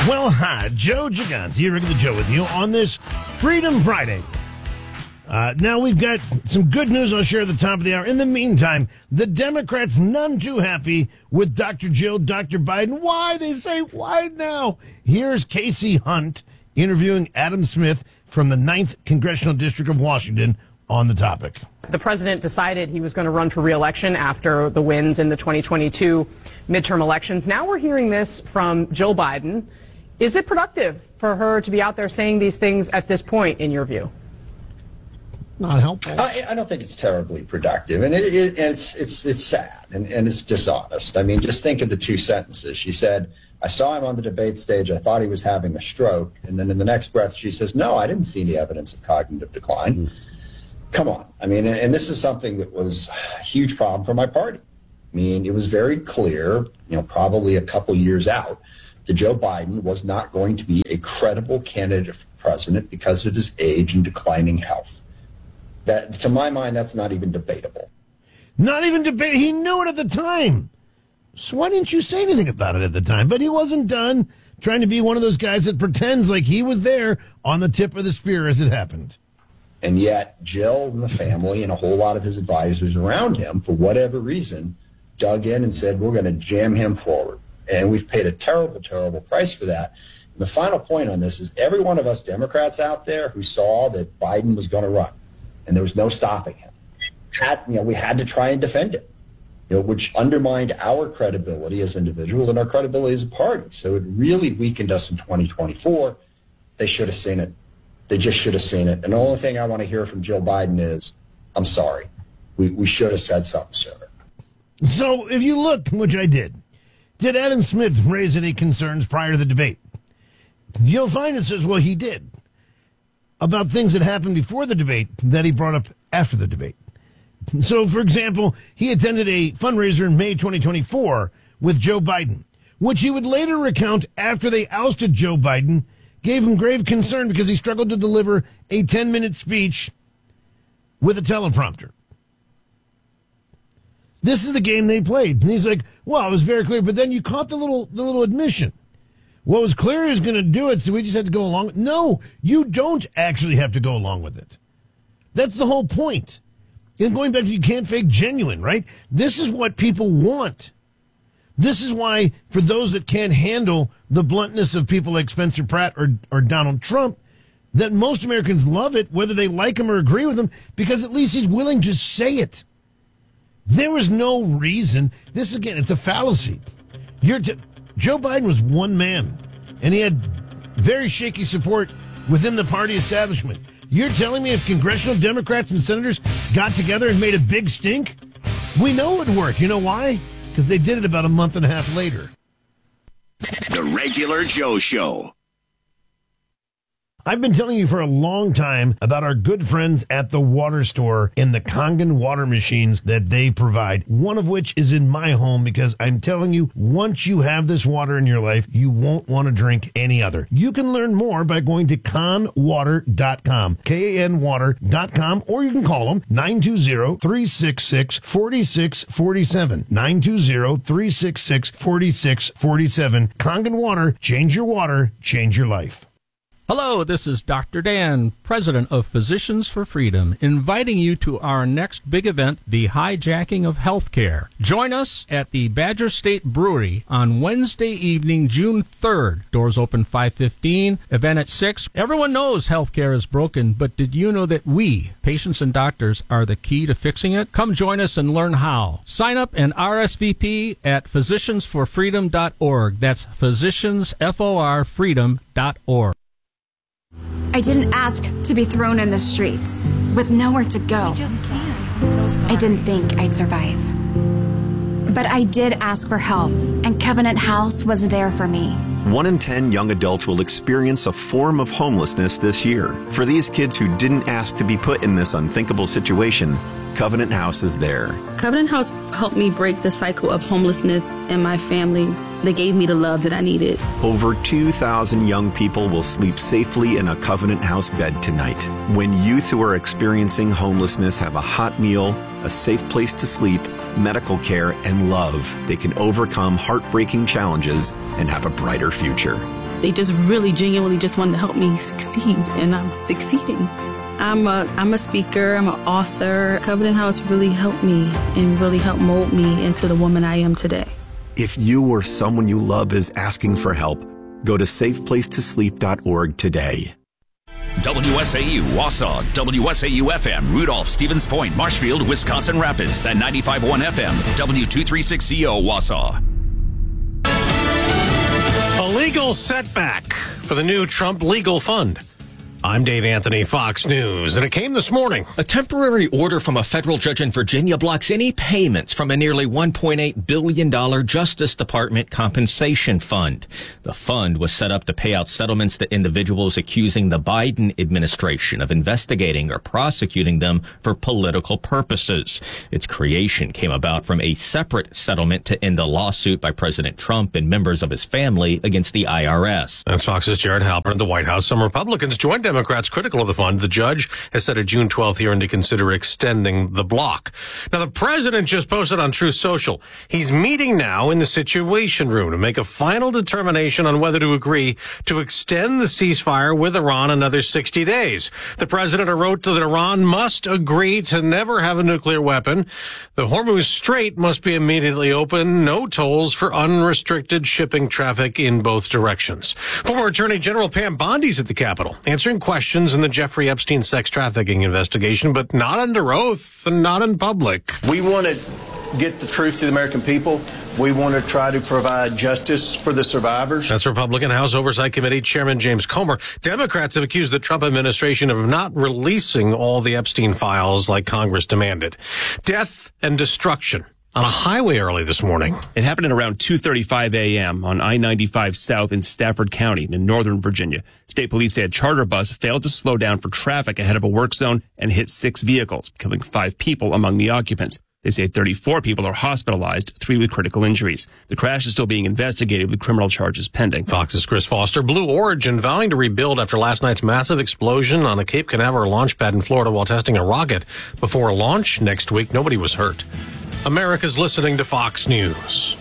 Well, hi, Joe Gigante here, Regular Joe, with you on this Freedom Friday. Now we've got some good news I'll share at the top of the hour. In the meantime, the Democrats none too happy with Dr. Jill, Dr. Biden. Why? They say, why now? Here's Casey Hunt interviewing Adam Smith from the 9th Congressional District of Washington on the topic. The president decided he was going to run for re-election after the wins in the 2022 midterm elections. Now we're hearing this from Jill Biden. Is it productive for her to be out there saying these things at this point, in your view? Not helpful. I don't think it's terribly productive, and it's sad and it's dishonest. I mean, just think of the two sentences. She said, I saw him on the debate stage. I thought he was having a stroke. And then in the next breath, she says, no, I didn't see any evidence of cognitive decline. Come on. I mean, and this is something that was a huge problem for my party. I mean, it was very clear, probably a couple years out, that Joe Biden was not going to be a credible candidate for president because of his age and declining health. That, to my mind, that's not even debatable. Not even debate. He knew it at the time. So why didn't you say anything about it at the time? But he wasn't done trying to be one of those guys that pretends like he was there on the tip of the spear as it happened. And yet Jill and the family and a whole lot of his advisors around him, for whatever reason, dug in and said, we're going to jam him forward. And we've paid a terrible, terrible price for that. And the final point on this is every one of us Democrats out there who saw that Biden was going to run and there was no stopping him, we had to try and defend it, which undermined our credibility as individuals and our credibility as a party. So it really weakened us in 2024. They should have seen it. They just should have seen it. And the only thing I want to hear from Jill Biden is, I'm sorry. We should have said something sooner. So if you look, which I did Adam Smith raise any concerns prior to the debate? You'll find it says, well, he did. About things that happened before the debate that he brought up after the debate. So, for example, he attended a fundraiser in May 2024 with Joe Biden, which he would later recount after they ousted Joe Biden, gave him grave concern because he struggled to deliver a 10-minute speech with a teleprompter. This is the game they played. And he's like, well, it was very clear, but then you caught the little admission. What was clear is going to do it, so we just had to go along. No, you don't actually have to go along with it. That's the whole point. And going back to you can't fake genuine, right? This is what people want. This is why, for those that can't handle the bluntness of people like Spencer Pratt or Donald Trump, that most Americans love it, whether they like him or agree with him, because at least he's willing to say it. There was no reason. This, again, it's a fallacy. Joe Biden was one man, and he had very shaky support within the party establishment. You're telling me if congressional Democrats and senators got together and made a big stink, we know it would work. You know why? Because they did it about a month and a half later. The Regular Joe Show. I've been telling you for a long time about our good friends at the water store and the Kangen water machines that they provide, one of which is in my home because I'm telling you, once you have this water in your life, you won't want to drink any other. You can learn more by going to kanwater.com, kanwater.com, or you can call them 920-366-4647, 920-366-4647. Kangen Water, change your water, change your life. Hello, this is Dr. Dan, President of Physicians for Freedom, inviting you to our next big event, the Hijacking of Healthcare. Join us at the Badger State Brewery on Wednesday evening, June 3rd. Doors open 5:15, event at 6. Everyone knows healthcare is broken, but did you know that we, patients and doctors, are the key to fixing it? Come join us and learn how. Sign up and RSVP at physiciansforfreedom.org. That's physiciansforfreedom.org. I didn't ask to be thrown in the streets with nowhere to go. I didn't think I'd survive. But I did ask for help, and Covenant House was there for me. 1 in 10 young adults will experience a form of homelessness this year. For these kids who didn't ask to be put in this unthinkable situation, Covenant House is there. Covenant House helped me break the cycle of homelessness in my family. They gave me the love that I needed. Over 2,000 young people will sleep safely in a Covenant House bed tonight. When youth who are experiencing homelessness have a hot meal, a safe place to sleep, medical care, and love, they can overcome heartbreaking challenges and have a brighter future. They just really genuinely just wanted to help me succeed, and I'm succeeding. I'm a speaker, I'm an author. Covenant House really helped me and really helped mold me into the woman I am today. If you or someone you love is asking for help, go to safeplacetosleep.org today. WSAU Wausau, WSAU FM, Rudolph, Stevens Point, Marshfield, Wisconsin Rapids, and 95.1 FM, W236CO Wausau. A legal setback for the new Trump legal fund. I'm Dave Anthony, Fox News, and it came this morning. A temporary order from a federal judge in Virginia blocks any payments from a nearly $1.8 billion Justice Department compensation fund. The fund was set up to pay out settlements to individuals accusing the Biden administration of investigating or prosecuting them for political purposes. Its creation came about from a separate settlement to end a lawsuit by President Trump and members of his family against the IRS. That's Fox's Jared Halpern at the White House. Some Republicans joined Democrats critical of the fund. The judge has set a June 12th hearing to consider extending the block. Now, the president just posted on Truth Social. He's meeting now in the Situation Room to make a final determination on whether to agree to extend the ceasefire with Iran another 60 days. The president wrote that Iran must agree to never have a nuclear weapon. The Hormuz Strait must be immediately open. No tolls for unrestricted shipping traffic in both directions. Former Attorney General Pam Bondi's at the Capitol, answering questions in the Jeffrey Epstein sex trafficking investigation, but not under oath and not in public. We want to get the truth to the American people. We want to try to provide justice for the survivors. That's Republican House Oversight Committee Chairman James Comer. Democrats have accused the Trump administration of not releasing all the Epstein files like Congress demanded. Death and destruction on a highway early this morning. It happened at around 2:35 a.m. on I-95 South in Stafford County in northern Virginia. State police say a charter bus failed to slow down for traffic ahead of a work zone and hit 6 vehicles, killing 5 people among the occupants. They say 34 people are hospitalized, 3 with critical injuries. The crash is still being investigated with criminal charges pending. Fox's Chris Foster. Blue Origin vowing to rebuild after last night's massive explosion on a Cape Canaveral launch pad in Florida while testing a rocket. Before a launch next week, nobody was hurt. America's listening to Fox News.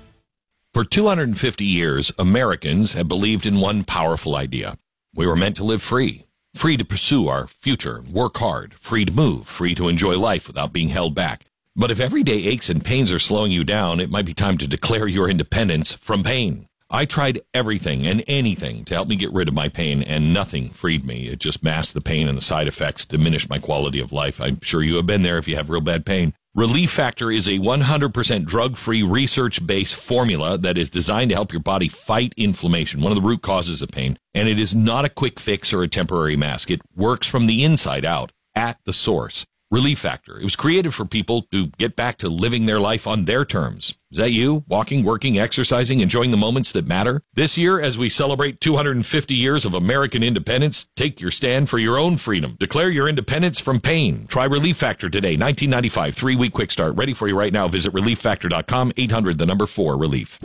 For 250 years, Americans have believed in one powerful idea. We were meant to live free. Free to pursue our future, work hard, free to move, free to enjoy life without being held back. But if everyday aches and pains are slowing you down, it might be time to declare your independence from pain. I tried everything and anything to help me get rid of my pain, and nothing freed me. It just masked the pain and the side effects, diminished my quality of life. I'm sure you have been there if you have real bad pain. Relief Factor is a 100% drug-free, research-based formula that is designed to help your body fight inflammation, one of the root causes of pain. And it is not a quick fix or a temporary mask. It works from the inside out, at the source. Relief Factor. It was created for people to get back to living their life on their terms. Is that you? Walking, working, exercising, enjoying the moments that matter? This year, as we celebrate 250 years of American independence, take your stand for your own freedom. Declare your independence from pain. Try Relief Factor today. 1995, 3-week quick start. Ready for you right now. Visit ReliefFactor.com, 800-4-RELIEF.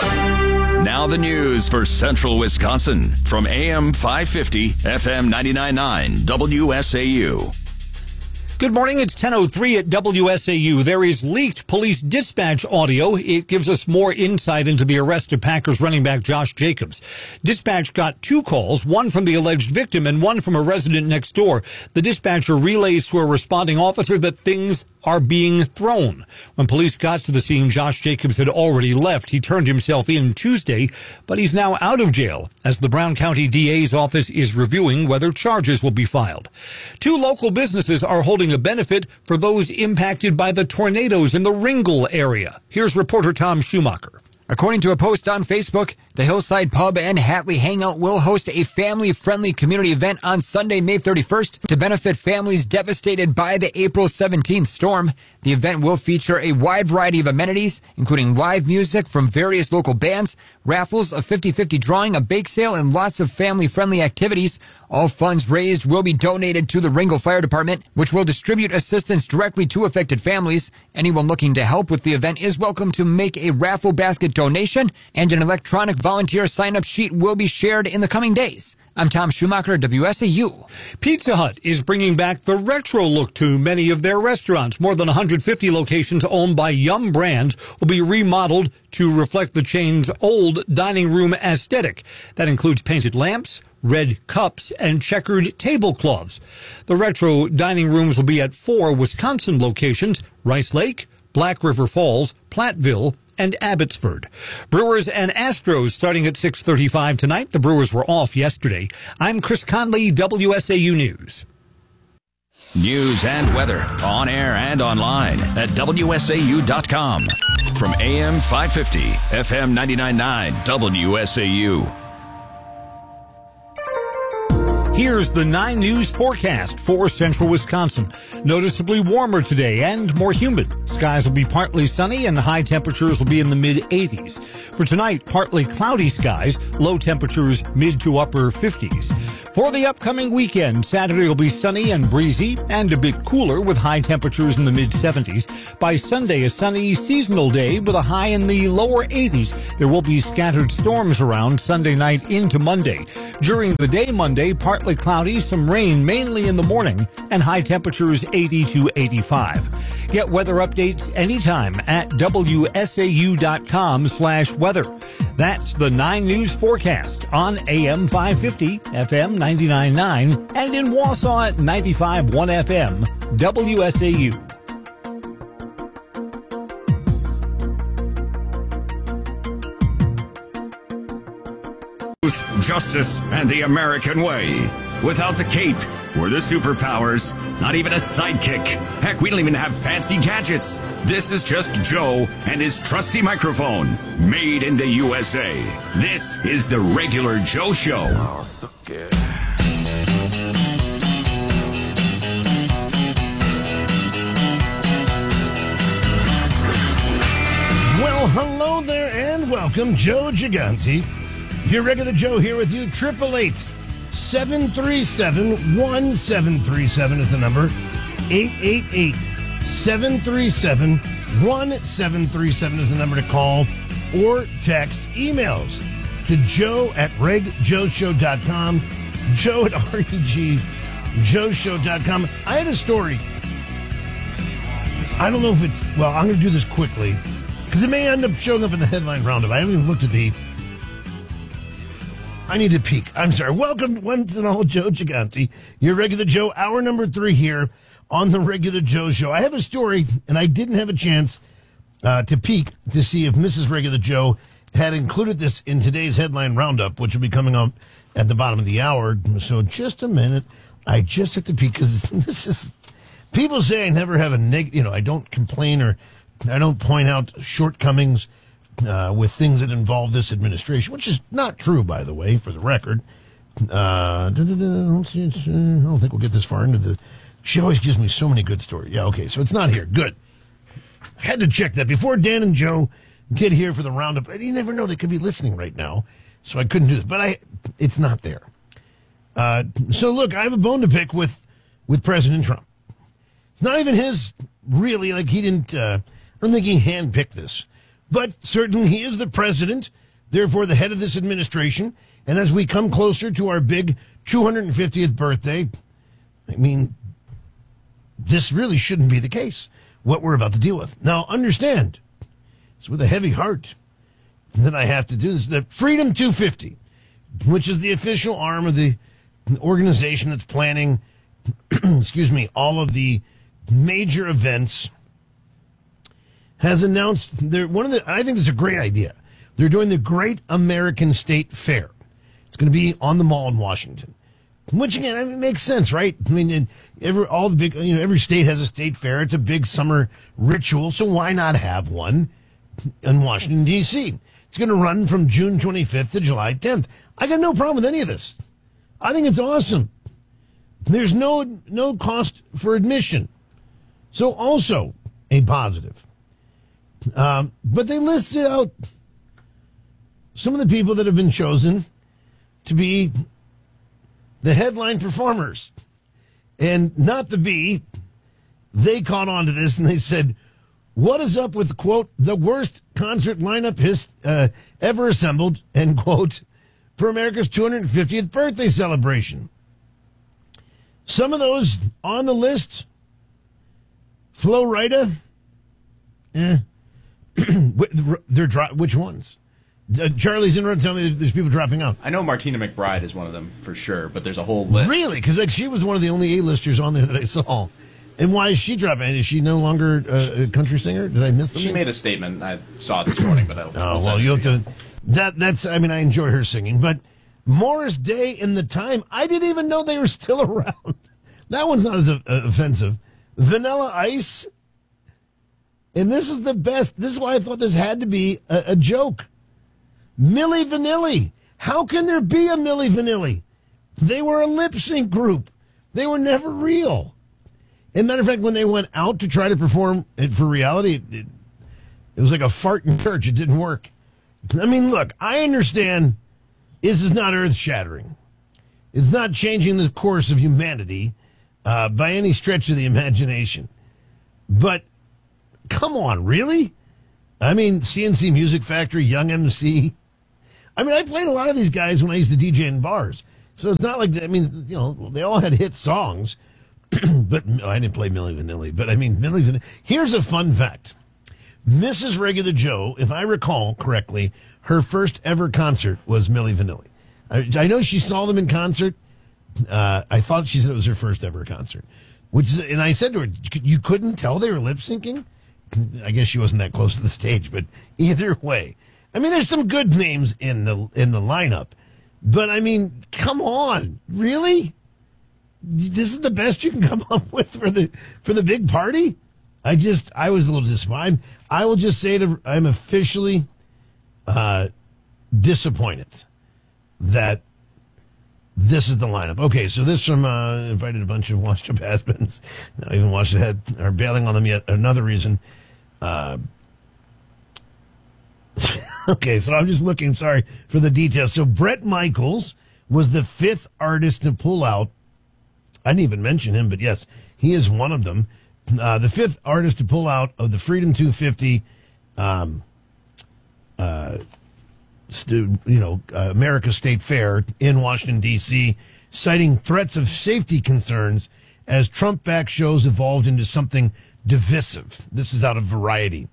Now the news for Central Wisconsin from AM 550, FM 99.9, WSAU. Good morning. It's 10:03 at WSAU. There is leaked police dispatch audio. It gives us more insight into the arrest of Packers running back Josh Jacobs. Dispatch got 2 calls, one from the alleged victim and one from a resident next door. The dispatcher relays to a responding officer that things are being thrown. When police got to the scene, Josh Jacobs had already left. He turned himself in Tuesday, but he's now out of jail as the Brown County DA's office is reviewing whether charges will be filed. 2 local businesses are holding a benefit for those impacted by the tornadoes in the Ringgold area. Here's reporter Tom Schumacher. According to a post on Facebook, the Hillside Pub and Hatley Hangout will host a family-friendly community event on Sunday, May 31st to benefit families devastated by the April 17th storm. The event will feature a wide variety of amenities, including live music from various local bands, raffles, a 50-50 drawing, a bake sale, and lots of family-friendly activities. All funds raised will be donated to the Ringgold Fire Department, which will distribute assistance directly to affected families. Anyone looking to help with the event is welcome to make a raffle basket donation, and an electronic volunteer sign-up sheet will be shared in the coming days. I'm Tom Schumacher, WSAU. Pizza Hut is bringing back the retro look to many of their restaurants. More than 150 locations owned by Yum Brands will be remodeled to reflect the chain's old dining room aesthetic. That includes painted lamps, red cups, and checkered tablecloths. The retro dining rooms will be at 4 Wisconsin locations: Rice Lake, Black River Falls, Platteville, and Abbotsford. Brewers and Astros starting at 6:35 tonight. The Brewers were off yesterday. I'm Chris Conley, WSAU News. News and weather on air and online at WSAU.com. From AM 550, FM 99.9, WSAU. Here's the 9 News forecast for central Wisconsin. Noticeably warmer today and more humid. Skies will be partly sunny and high temperatures will be in the mid-80s. For tonight, partly cloudy skies, low temperatures mid to upper 50s. For the upcoming weekend, Saturday will be sunny and breezy and a bit cooler with high temperatures in the mid-70s. By Sunday, a sunny seasonal day with a high in the lower 80s. There will be scattered storms around Sunday night into Monday. During the day Monday, partly cloudy, some rain mainly in the morning, and high temperatures 80 to 85. Get weather updates anytime at WSAU.com/weather. That's the 9 News forecast on AM 550, FM 99.9, and in Wausau at 95.1 FM, WSAU. Justice, and the American way. Without the cape or the superpowers, not even a sidekick. Heck, we don't even have fancy gadgets. This is just Joe and his trusty microphone, made in the USA. This is the Regular Joe Show. Oh, so good. Well, hello there and welcome, Joe Gigante. Your Regular Joe here with you. 888-737-1737 is the number. 888-737-1737 is the number to call or text. Emails to joe@regjoeshow.com, joe@regjoeshow.com. I had a story. I don't know if it's, well, I'm going to do this quickly because it may end up showing up in the headline roundup. I haven't even looked at I need to peek. I'm sorry. Welcome, once and all, Joe Gigante, your Regular Joe, hour number 3 here on the Regular Joe Show. I have a story, and I didn't have a chance to peek to see if Mrs. Regular Joe had included this in today's headline roundup, which will be coming up at the bottom of the hour. So just a minute. I just have to peek because this is, people say I never have a negative, I don't complain or I don't point out shortcomings with things that involve this administration, which is not true, by the way, for the record. I don't think we'll get this far into the... She always gives me so many good stories. Yeah, okay, so it's not here. Good. Had to check that before Dan and Joe get here for the roundup. You never know, they could be listening right now, so I couldn't do this. But it's not there. So look, I have a bone to pick with President Trump. It's not even his, really, like he didn't... I don't think he handpicked this. But certainly he is the president, therefore the head of this administration. And as we come closer to our big 250th birthday, I mean, this really shouldn't be the case, what we're about to deal with. Now, understand, it's with a heavy heart that I have to do this. The Freedom 250, which is the official arm of the organization that's planning, all of the major events, has announced I think this is a great idea. They're doing the Great American State Fair. It's going to be on the Mall in Washington, which again, it makes sense, right? I mean, every state has a state fair. It's a big summer ritual, so why not have one in Washington D.C.? It's going to run from June 25th to July 10th. I got no problem with any of this. I think it's awesome. There's no cost for admission, so also a positive. But they listed out some of the people that have been chosen to be the headline performers. And not the B, they caught on to this and they said, What is up with, quote, the worst concert lineup ever assembled, end quote, for America's 250th birthday celebration? Some of those on the list, Flo Rida, which ones? Charlie's in telling me there's people dropping out. I know Martina McBride is one of them for sure, but there's a whole list. Really? Because she was one of the only A-listers on there that I saw. And why is she dropping? Is she no longer a country singer? Did I miss something? She made a statement. I saw it this morning, but you have to. That's. I mean, I enjoy her singing, but Morris Day and the Time. I didn't even know they were still around. That one's not as offensive. Vanilla Ice. And this is the best. This is why I thought this had to be a joke. Milli Vanilli. How can there be a Milli Vanilli? They were a lip sync group. They were never real. As a matter of fact, when they went out to try to perform it for reality, it was like a fart in church. It didn't work. I mean, look, I understand this is not earth-shattering. It's not changing the course of humanity by any stretch of the imagination. But, come on, really? I mean, CNC Music Factory, Young MC. I mean, I played a lot of these guys when I used to DJ in bars. So it's not like, I mean, you know, they all had hit songs. But I didn't play Milli Vanilli. But I mean, Milli Vanilli. Here's a fun fact. Mrs. Regular Joe, if I recall correctly, her first ever concert was Milli Vanilli. I know she saw them in concert. I thought she said it was her first ever concert. And I said to her, you couldn't tell they were lip syncing? I guess she wasn't that close to the stage, but either way. I mean, there's some good names in the lineup. But I mean, come on. Really? This is the best you can come up with for the big party? I was a little disappointed. I will just say I'm officially disappointed that this is the lineup. Okay, so this from invited a bunch of washed up has-beens. Not even washed ahead are bailing on them yet. Another reason. Okay, so I'm just looking, sorry for the details. So Bret Michaels was the fifth artist to pull out. I didn't even mention him, but yes, he is one of them. The fifth artist to pull out of the Freedom 250, America State Fair in Washington, D.C., citing threats of safety concerns as Trump-backed shows evolved into something divisive. This is out of Variety.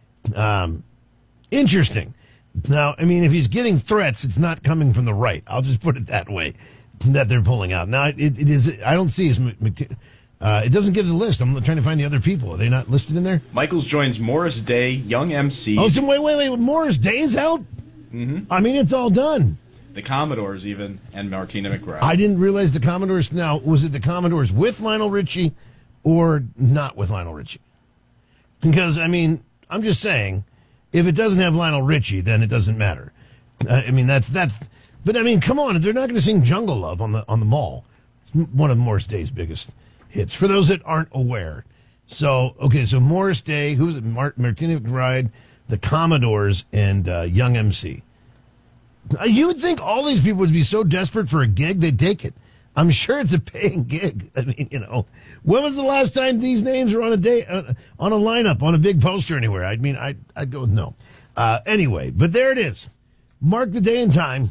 Interesting. Now, I mean, if he's getting threats, it's not coming from the right. I'll just put it that way, that they're pulling out. Now, it is. I don't see his. It doesn't give the list. I'm trying to find the other people. Are they not listed in there? Michaels joins Morris Day, Young MC. Oh, so wait. Morris Day is out? Mm-hmm. I mean, it's all done. The Commodores even, and Martina McBride. I didn't realize the Commodores. Now, was it the Commodores with Lionel Richie or not with Lionel Richie? Because, I mean, I'm just saying, if it doesn't have Lionel Richie, then it doesn't matter. I mean, that's. But I mean, come on, if they're not going to sing Jungle Love on the Mall, it's one of Morris Day's biggest hits. For those that aren't aware, so Morris Day, who's it? Martina McBride, the Commodores, and Young MC. You would think all these people would be so desperate for a gig they'd take it. I'm sure it's a paying gig. I mean, when was the last time these names were on a lineup, on a big poster anywhere? I mean, I'd go with no. Anyway, but there it is. Mark the day and time.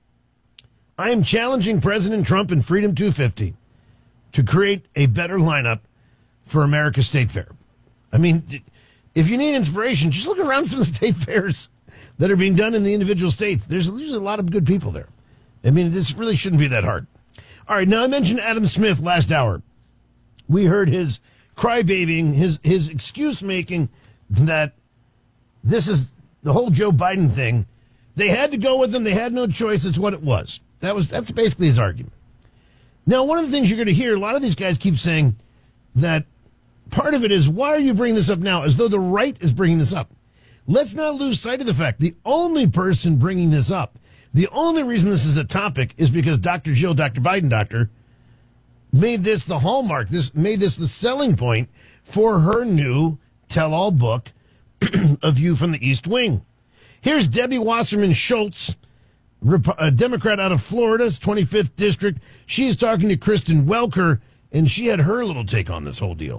I am challenging President Trump and Freedom 250 to create a better lineup for America's State Fair. I mean, if you need inspiration, just look around some of the state fairs that are being done in the individual states. There's usually a lot of good people there. I mean, this really shouldn't be that hard. All right, now I mentioned Adam Smith last hour. We heard his crybabying, his excuse-making that this is the whole Joe Biden thing. They had to go with him. They had no choice. It's what it was. That's basically his argument. Now, one of the things you're going to hear, a lot of these guys keep saying that part of it is, why are you bringing this up now? As though the right is bringing this up. Let's not lose sight of the fact the only person bringing this up, the only reason this is a topic is because Dr. Jill, Dr. Biden doctor, made this the hallmark. Made this the selling point for her new tell-all book, A View from the East Wing. Here's Debbie Wasserman Schultz, a Democrat out of Florida's 25th district. She's talking to Kristen Welker, and she had her little take on this whole deal.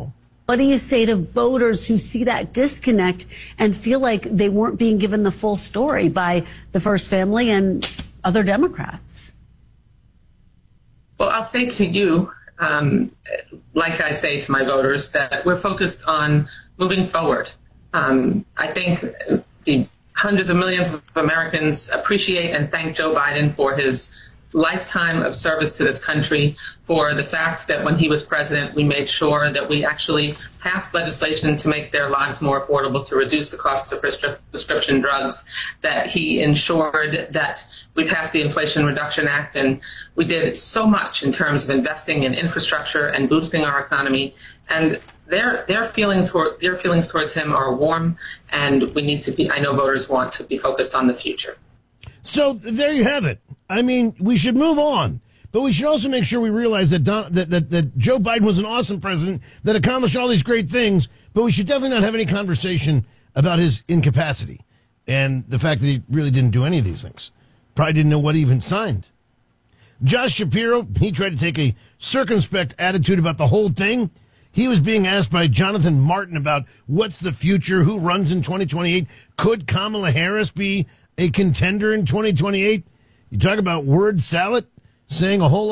What do you say to voters who see that disconnect and feel like they weren't being given the full story by the First Family and other Democrats? Well, I'll say to you, like I say to my voters, that we're focused on moving forward. I think the hundreds of millions of Americans appreciate and thank Joe Biden for his lifetime of service to this country, for the fact that when he was president, we made sure that we actually passed legislation to make their lives more affordable, to reduce the costs of prescription drugs, that he ensured that we passed the Inflation Reduction Act, and we did so much in terms of investing in infrastructure and boosting our economy. And their feelings towards him are warm, and we need to be, I know voters want to be focused on the future. So there you have it. I mean, we should move on, but we should also make sure we realize that that Joe Biden was an awesome president that accomplished all these great things, but we should definitely not have any conversation about his incapacity and the fact that he really didn't do any of these things. Probably didn't know what he even signed. Josh Shapiro, he tried to take a circumspect attitude about the whole thing. He was being asked by Jonathan Martin about what's the future, who runs in 2028. Could Kamala Harris be a contender in 2028? You talk about word salad, saying a whole lot.